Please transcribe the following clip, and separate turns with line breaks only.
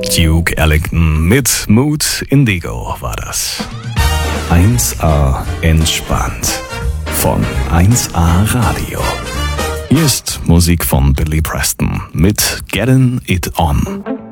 Duke Ellington mit Mood Indigo war das. 1A entspannt von 1A Radio. Hier ist Musik von Billy Preston mit Getting It On.